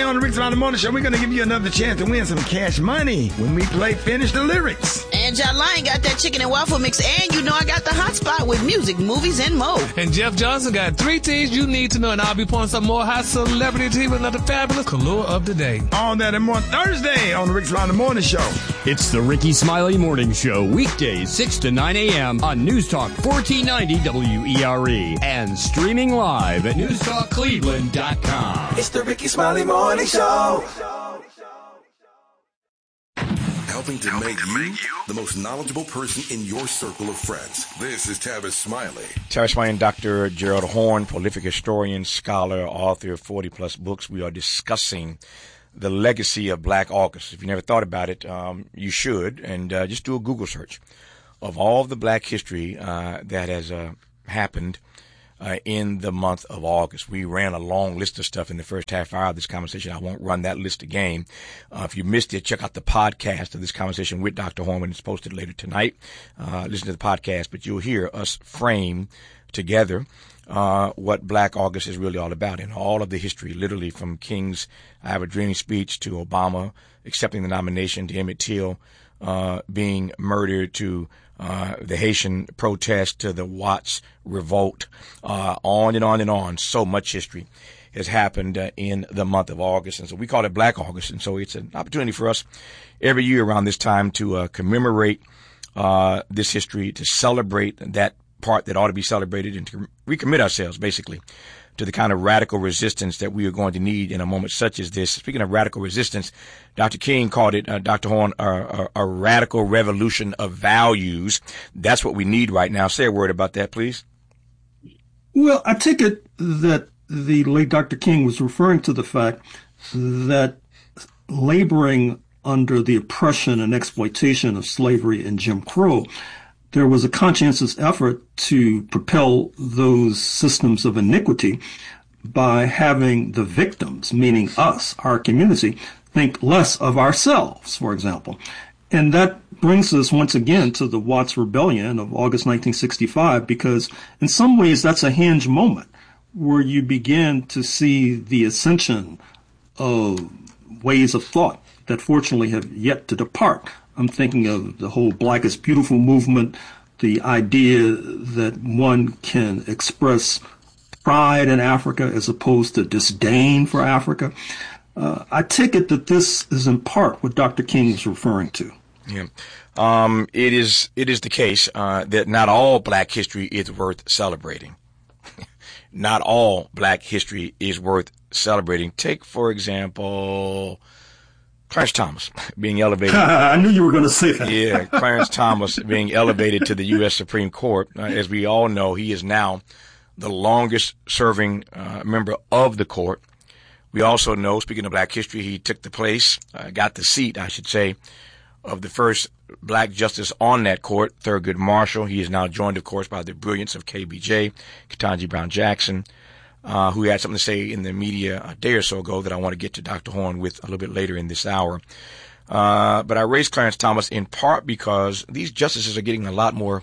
on the Rick Smiley Morning Show, we're going to give you another chance to win some cash money when we play Finish the Lyrics. And John Lyon got that chicken and waffle mix, and you know I got the hot spot with music, movies, and more. And Jeff Johnson got 3 things you need to know, and I'll be pouring some more hot celebrity tea with another fabulous Kahlua of the day. All that and more Thursday on the Rick Smiley Morning Show. It's the Ricky Smiley Morning Show, weekdays 6 to 9 a.m. on News Talk 1490 WERE and streaming live at newstalkcleveland.com. It's the Ricky Smiley Morning Show. Helping to make you the most knowledgeable person in your circle of friends. This is Tavis Smiley. Tavis Smiley and Dr. Gerald Horn, prolific historian, scholar, author of 40-plus books. We are discussing the legacy of Black August. If you never thought about it, you should, and just do a Google search of all of the black history that has happened in the month of August. We ran a long list of stuff in the first half hour of this conversation. I won't run that list again. If you missed it, check out the podcast of this conversation with Dr. Horn when it's posted later tonight. Listen to the podcast, but you'll hear us frame together what Black August is really all about, and all of the history, literally from King's I Have a Dream speech to Obama accepting the nomination, to Emmett Till being murdered, to the Haitian protest, to the Watts revolt, on and on and on. So much history has happened in the month of August, and so we call it Black August. And so it's an opportunity for us every year around this time to commemorate this history, to celebrate that part that ought to be celebrated, and to recommit ourselves, basically, to the kind of radical resistance that we are going to need in a moment such as this. Speaking of radical resistance, Dr. King called it, Dr. Horn, a radical revolution of values. That's what we need right now. Say a word about that, please. Well, I take it that the late Dr. King was referring to the fact that laboring under the oppression and exploitation of slavery and Jim Crow, there was a conscientious effort to propel those systems of iniquity by having the victims, meaning us, our community, think less of ourselves, for example. And that brings us once again to the Watts Rebellion of August 1965, because in some ways that's a hinge moment where you begin to see the ascension of ways of thought that fortunately have yet to depart. I'm thinking of the whole Black is Beautiful movement, the idea that one can express pride in Africa as opposed to disdain for Africa. I take it that this is in part what Dr. King is referring to. Yeah. It is the case that not all black history is worth celebrating. Not all black history is worth celebrating. Take, for example, Clarence Thomas being elevated. I knew you were going to say that. Yeah, Clarence Thomas being elevated to the U.S. Supreme Court. As we all know, he is now the longest serving member of the court. We also know, speaking of black history, he took the place, got the seat, I should say, of the first black justice on that court, Thurgood Marshall. He is now joined, of course, by the brilliance of KBJ, Ketanji Brown Jackson, who had something to say in the media a day or so ago that I want to get to Dr. Horn with a little bit later in this hour. But I raised Clarence Thomas in part because these justices are getting a lot more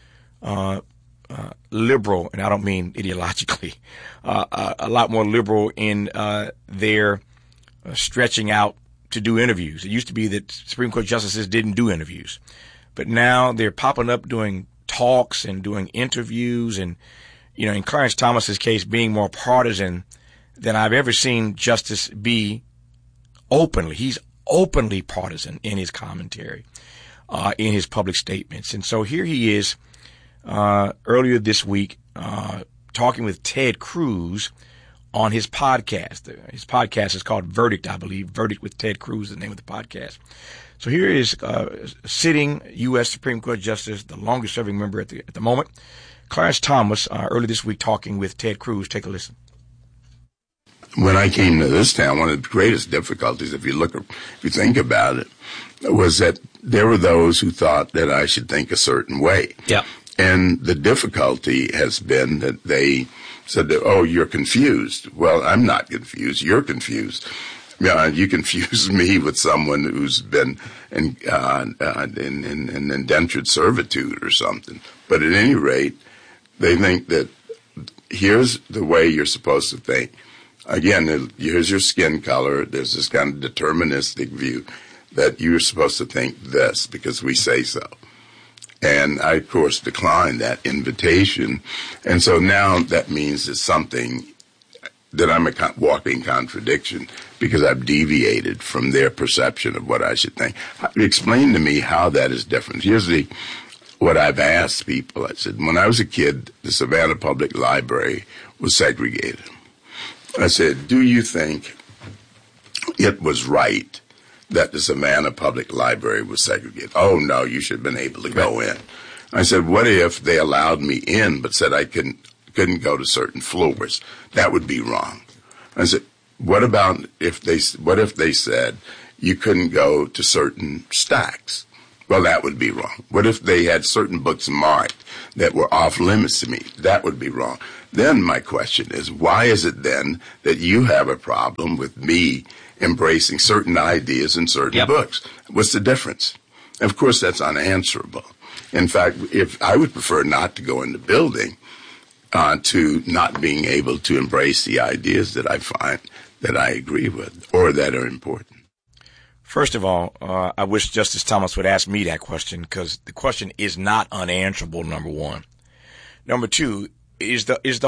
liberal, and I don't mean ideologically, a lot more liberal in their stretching out to do interviews. It used to be that Supreme Court justices didn't do interviews, but now they're popping up doing talks and doing interviews, and in Clarence Thomas's case, being more partisan than I've ever seen justice be openly. He's openly partisan in his commentary, in his public statements. And so here he is, earlier this week, talking with Ted Cruz on his podcast. His podcast is called Verdict, I believe. Verdict with Ted Cruz is the name of the podcast. So here is sitting U.S. Supreme Court Justice, the longest serving member at the moment, Clarence Thomas, earlier this week talking with Ted Cruz. Take a listen. When I came to this town, one of the greatest difficulties, if you think about it, was that there were those who thought that I should think a certain way. Yeah. And the difficulty has been that they said that, oh, you're confused. Well, I'm not confused. You're confused. You confuse me with someone who's been in indentured servitude or something. But at any rate, they think that here's the way you're supposed to think. Again, here's your skin color. There's this kind of deterministic view that you're supposed to think this because we say so. And I, of course, declined that invitation. And so now that means it's something that I'm a walking contradiction because I've deviated from their perception of what I should think. Explain to me how that is different. Here's what I've asked people. I said, when I was a kid, the Savannah Public Library was segregated. I said, do you think it was right that the Savannah Public Library was segregated? Oh, no, you should have been able to go in. I said, what if they allowed me in but said I couldn't go to certain floors? That would be wrong. I said, what if they said you couldn't go to certain stacks? Well, that would be wrong. What if they had certain books marked that were off limits to me? That would be wrong. Then my question is, why is it then that you have a problem with me embracing certain ideas in certain books? What's the difference? Of course, that's unanswerable. In fact, if I would prefer not to go in the building to not being able to embrace the ideas that I find that I agree with or that are important. First of all, I wish Justice Thomas would ask me that question because the question is not unanswerable. Number one. Number two is it's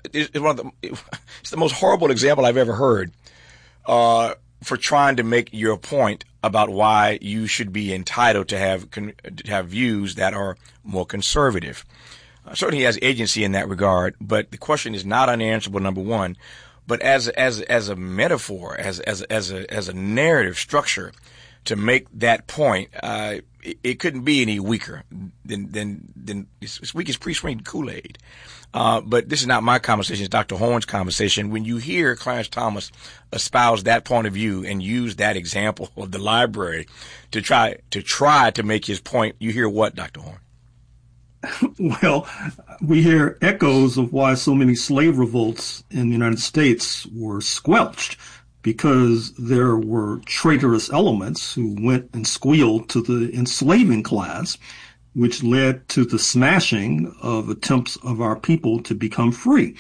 the most horrible example I've ever heard for trying to make your point about why you should be entitled to have views that are more conservative. Certainly he has agency in that regard, but the question is not unanswerable. Number one. But as a metaphor, as a narrative structure to make that point, it couldn't be any weaker than it's weak as pre-sweetened Kool-Aid. But this is not my conversation, it's Dr. Horn's conversation. When you hear Clarence Thomas espouse that point of view and use that example of the library to try to make his point, you hear what, Dr. Horn? Well, we hear echoes of why so many slave revolts in the United States were squelched, because there were traitorous elements who went and squealed to the enslaving class, which led to the smashing of attempts of our people to become free.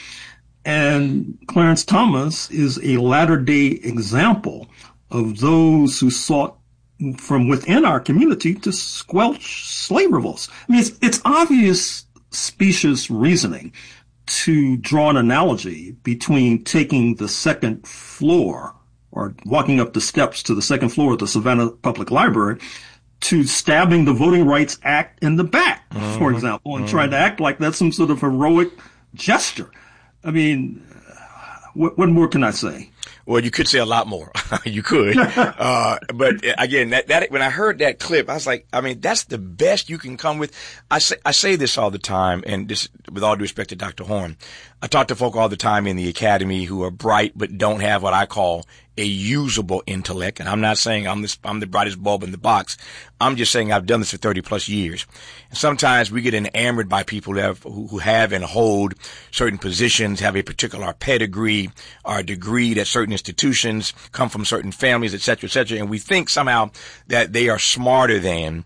And Clarence Thomas is a latter-day example of those who sought from within our community to squelch slave revolts. I mean, it's obvious specious reasoning to draw an analogy between taking the second floor or walking up the steps to the second floor of the Savannah Public Library to stabbing the Voting Rights Act in the back, for example, and trying to act like that's some sort of heroic gesture. I mean, what more can I say? Well, you could say a lot more. You could. But again, that when I heard that clip, I was like, I mean, that's the best you can come with. I say this all the time, and this, with all due respect to Dr. Horn, I talk to folk all the time in the academy who are bright but don't have what I call a usable intellect. And I'm not saying I'm the brightest bulb in the box. I'm just saying I've done this for 30 plus years. And sometimes we get enamored by people who have and hold certain positions, have a particular pedigree or degree at certain institutions, come from certain families, et cetera, and we think somehow that they are smarter than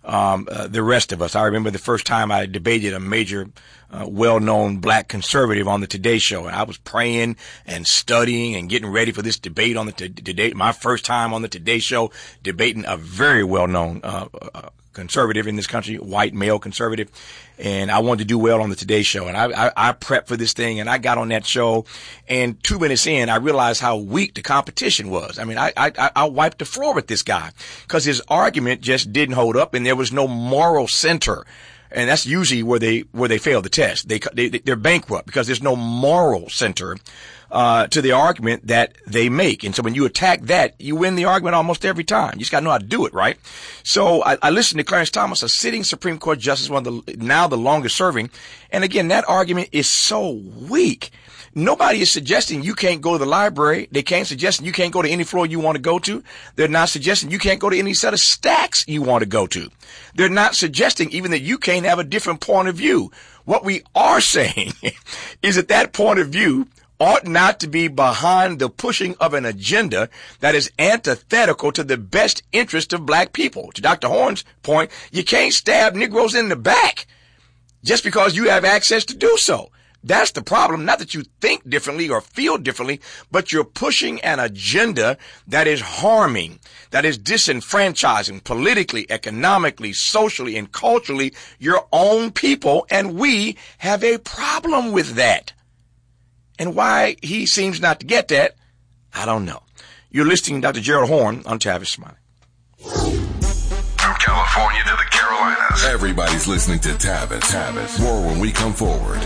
the rest of us. I remember the first time I debated a major well-known black conservative on the Today Show, and I was praying and studying and getting ready for this debate on the Today. My first time on the Today Show, debating a very well-known conservative in this country, white male conservative, and I wanted to do well on the Today Show. And I prepped for this thing, and I got on that show, and 2 minutes in, I realized how weak the competition was. I mean, I wiped the floor with this guy because his argument just didn't hold up, and there was no moral center. And that's usually where they fail the test. They're bankrupt because there's no moral center to the argument that they make. And so when you attack that, you win the argument almost every time. You just got to know how to do it, right? So I listened to Clarence Thomas, a sitting Supreme Court justice, now the longest serving. And again, that argument is so weak. Nobody is suggesting you can't go to the library. They can't suggest you can't go to any floor you want to go to. They're not suggesting you can't go to any set of stacks you want to go to. They're not suggesting even that you can't have a different point of view. What we are saying is that point of view ought not to be behind the pushing of an agenda that is antithetical to the best interest of black people. To Dr. Horn's point, you can't stab Negroes in the back just because you have access to do so. That's the problem. Not that you think differently or feel differently, but you're pushing an agenda that is harming, that is disenfranchising politically, economically, socially, and culturally your own people. And we have a problem with that. And why he seems not to get that, I don't know. You're listening to Dr. Gerald Horne on Tavis Smiley. From California to the Carolinas, everybody's listening to Tavis. More when we come forward.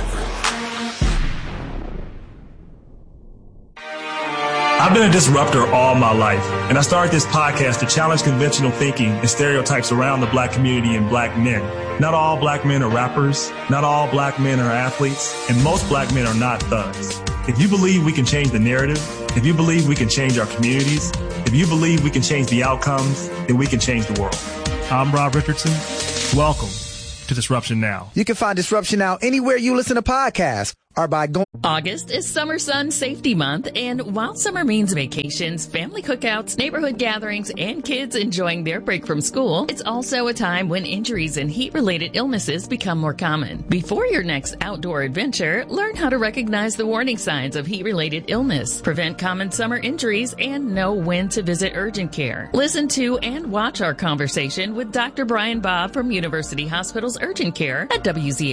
I've been a disruptor all my life, and I started this podcast to challenge conventional thinking and stereotypes around the black community and black men. Not all black men are rappers, not all black men are athletes, and most black men are not thugs. If you believe we can change the narrative, if you believe we can change our communities, if you believe we can change the outcomes, then we can change the world. I'm Rob Richardson. Welcome to Disruption Now. You can find Disruption Now anywhere you listen to podcasts or by going. August is Summer Sun Safety Month, and while summer means vacations, family cookouts, neighborhood gatherings, and kids enjoying their break from school, it's also a time when injuries and heat-related illnesses become more common. Before your next outdoor adventure, learn how to recognize the warning signs of heat-related illness, prevent common summer injuries, and know when to visit urgent care. Listen to and watch our conversation with Dr. Brian Bob from University Hospital's Urgent Care at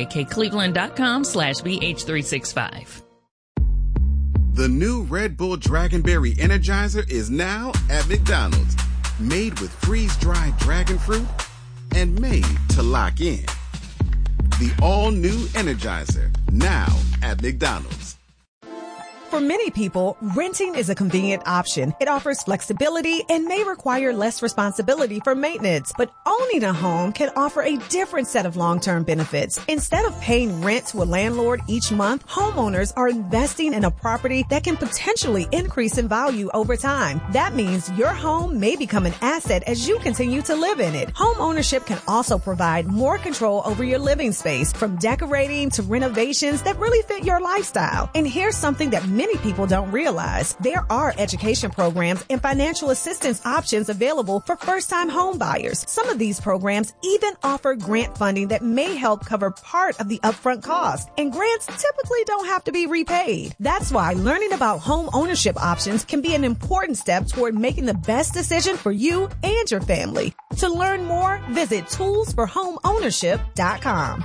WZAKCleveland.com/BH365. The new Red Bull Dragonberry Energizer is now at McDonald's. Made with freeze-dried dragon fruit and made to lock in. The all-new Energizer, now at McDonald's. For many people, renting is a convenient option. It offers flexibility and may require less responsibility for maintenance. But owning a home can offer a different set of long-term benefits. Instead of paying rent to a landlord each month, homeowners are investing in a property that can potentially increase in value over time. That means your home may become an asset as you continue to live in it. Home ownership can also provide more control over your living space, from decorating to renovations that really fit your lifestyle. And here's something that many people don't realize. There are education programs and financial assistance options available for first-time home buyers. Some of these programs even offer grant funding that may help cover part of the upfront cost. And grants typically don't have to be repaid. That's why learning about home ownership options can be an important step toward making the best decision for you and your family. To learn more, visit toolsforhomeownership.com.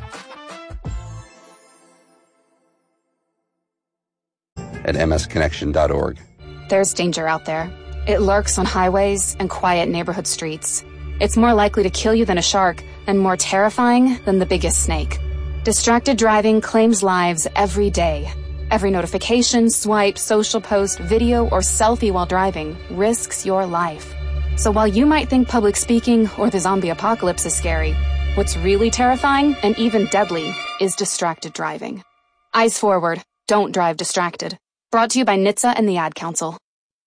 At msconnection.org. There's danger out there. It lurks on highways and quiet neighborhood streets. It's more likely to kill you than a shark and more terrifying than the biggest snake. Distracted driving claims lives every day. Every notification, swipe, social post, video, or selfie while driving risks your life. So while you might think public speaking or the zombie apocalypse is scary, what's really terrifying and even deadly is distracted driving. Eyes forward. Don't drive distracted. Brought to you by NHTSA and the Ad Council.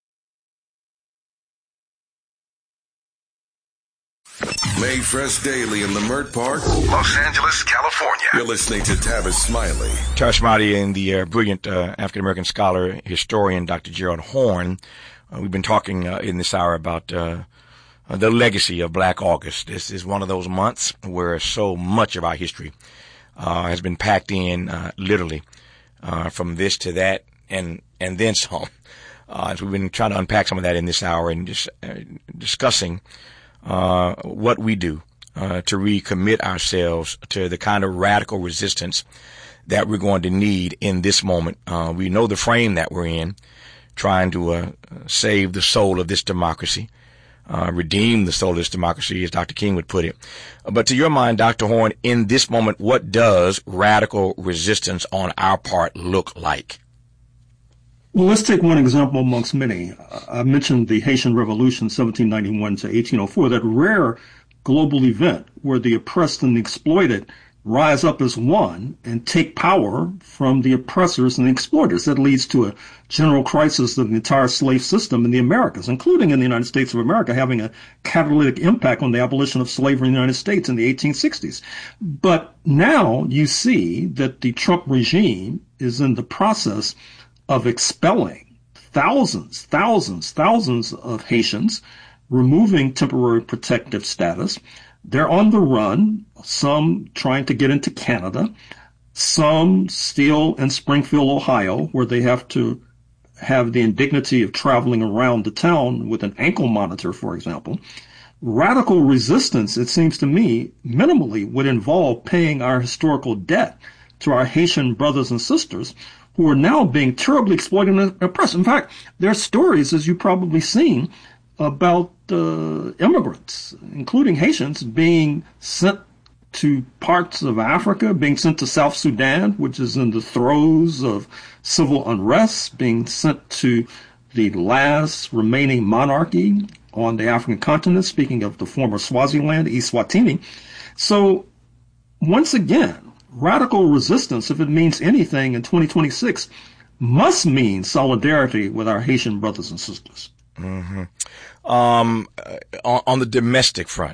Made fresh daily in Leimert Park, Los Angeles, California. You're listening to Tavis Smiley. Tavis Smiley and the brilliant African-American scholar, historian, Dr. Gerald Horne. We've been talking in this hour about the legacy of Black August. This is one of those months where so much of our history has been packed in literally from this to that and then some. So we've been trying to unpack some of that in this hour and just discussing what we do to recommit ourselves to the kind of radical resistance that we're going to need in this moment. We know the frame that we're in, trying to save the soul of this democracy, redeem the soul of this democracy, as Dr. King would put it. But to your mind, Dr. Horne, in this moment, what does radical resistance on our part look like? Well, let's take one example amongst many. I mentioned the Haitian Revolution, 1791 to 1804, that rare global event where the oppressed and the exploited rise up as one and take power from the oppressors and the exploiters. That leads to a general crisis of the entire slave system in the Americas, including in the United States of America, having a catalytic impact on the abolition of slavery in the United States in the 1860s. But now you see that the Trump regime is in the process of expelling thousands of Haitians, removing temporary protective status. They're on the run, some trying to get into Canada, some still in Springfield, Ohio, where they have to have the indignity of traveling around the town with an ankle monitor, for example. Radical resistance, it seems to me, minimally would involve paying our historical debt to our Haitian brothers and sisters who are now being terribly exploited and oppressed. In fact, there are stories, as you've probably seen, about immigrants, including Haitians, being sent to parts of Africa, being sent to South Sudan, which is in the throes of civil unrest, being sent to the last remaining monarchy on the African continent, speaking of the former Swaziland, Eswatini. So, once again, radical resistance, if it means anything in 2026, must mean solidarity with our Haitian brothers and sisters. Mm-hmm. On the domestic front,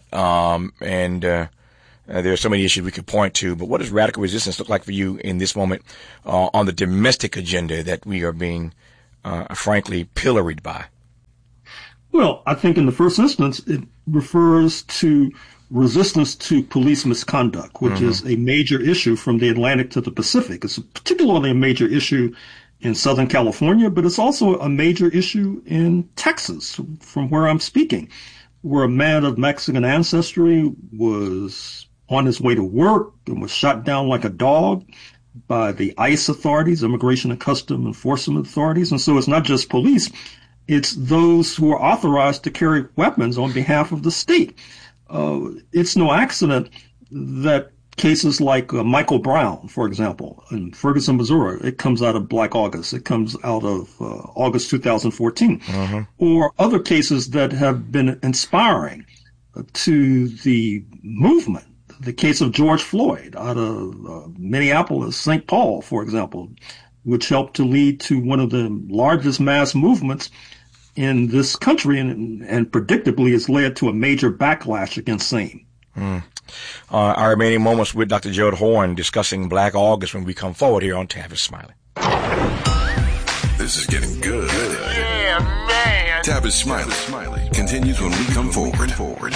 there are so many issues we could point to, but what does radical resistance look like for you in this moment on the domestic agenda that we are being, frankly, pilloried by? Well, I think in the first instance, it refers to resistance to police misconduct, which is a major issue from the Atlantic to the Pacific. It's particularly a major issue in Southern California, but it's also a major issue in Texas, from where I'm speaking, where a man of Mexican ancestry was on his way to work and was shot down like a dog by the ICE authorities, Immigration and Customs Enforcement authorities. And so it's not just police, it's those who are authorized to carry weapons on behalf of the state. It's no accident that cases like Michael Brown, for example, in Ferguson, Missouri, it comes out of Black August. It comes out of August 2014. Or other cases that have been inspiring to the movement. The case of George Floyd out of Minneapolis, St. Paul, for example, which helped to lead to one of the largest mass movements in this country and predictably has led to a major backlash against same. Our remaining moments with Dr. Gerald Horne discussing Black August when we come forward here on Tavis Smiley. This is getting good. Yeah, man. Tavis Smiley continues when we come forward.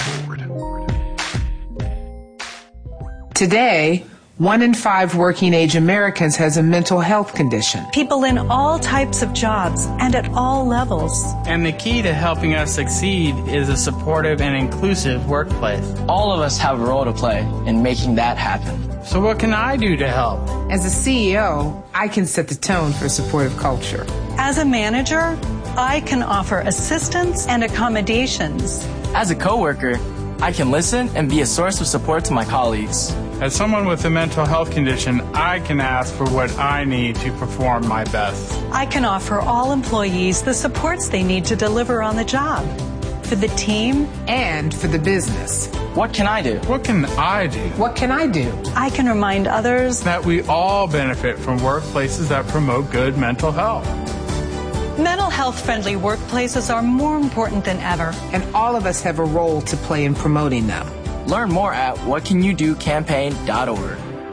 Today, 1 in 5 working-age Americans has a mental health condition. People in all types of jobs and at all levels. And the key to helping us succeed is a supportive and inclusive workplace. All of us have a role to play in making that happen. So what can I do to help? As a CEO, I can set the tone for a supportive culture. As a manager, I can offer assistance and accommodations. As a coworker, I can listen and be a source of support to my colleagues. As someone with a mental health condition, I can ask for what I need to perform my best. I can offer all employees the supports they need to deliver on the job. For the team and for the business. What can I do? What can I do? What can I do? I can remind others that we all benefit from workplaces that promote good mental health. Mental health-friendly workplaces are more important than ever. And all of us have a role to play in promoting them. Learn more at whatcanyoudocampaign.org.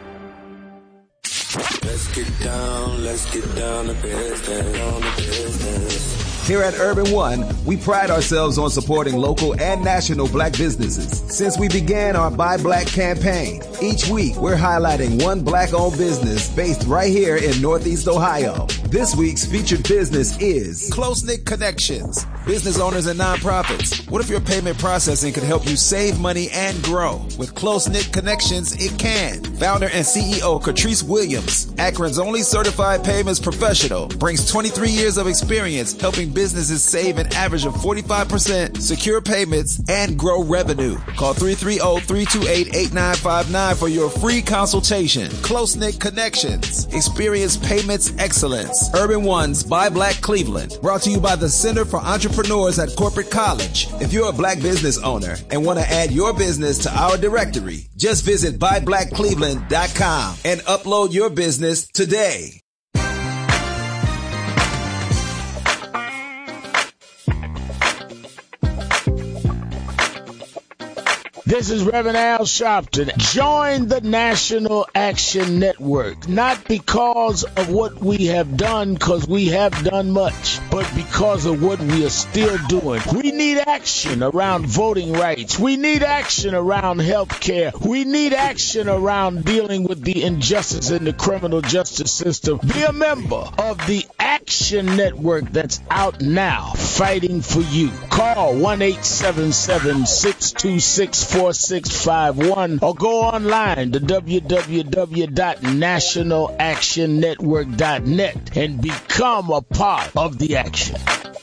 Let's get down to business. Here at Urban One, we pride ourselves on supporting local and national black businesses. Since we began our Buy Black campaign, each week we're highlighting one black-owned business based right here in Northeast Ohio. This week's featured business is Close-Knit Connections. Business owners and nonprofits, what if your payment processing could help you save money and grow? With Close-Knit Connections, it can. Founder and CEO Catrice Williams, Akron's only certified payments professional, brings 23 years of experience helping businesses save an average of 45%, secure payments, and grow revenue. Call 330-328-8959 for your free consultation. Close-Knit Connections. Experience payments excellence. Urban One's Buy Black Cleveland. Brought to you by the Center for Entrepreneurs at Corporate College. If you're a black business owner and want to add your business to our directory, just visit buyblackcleveland.com and upload your business today. This is Reverend Al Sharpton. Join the National Action Network, not because of what we have done, because we have done much, but because of what we are still doing. We need action around voting rights. We need action around health care. We need action around dealing with the injustice in the criminal justice system. Be a member of the Action Network that's out now, fighting for you. Call 1-877-626-4651 or go online to www.nationalactionnetwork.net and become a part of the action.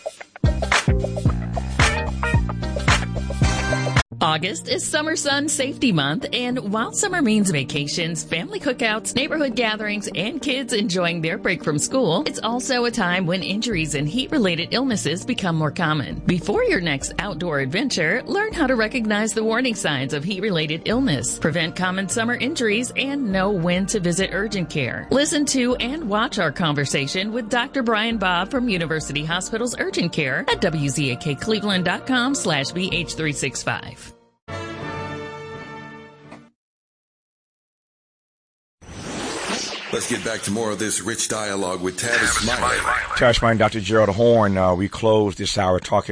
August is Summer Sun Safety Month, and while summer means vacations, family cookouts, neighborhood gatherings, and kids enjoying their break from school, it's also a time when injuries and heat-related illnesses become more common. Before your next outdoor adventure, learn how to recognize the warning signs of heat-related illness, prevent common summer injuries, and know when to visit urgent care. Listen to and watch our conversation with Dr. Brian Bob from University Hospital's Urgent Care at WZAKCleveland.com/BH365. Let's get back to more of this rich dialogue with Tavis Smiley. Tavis Smiley and Dr. Gerald Horne. We closed this hour talking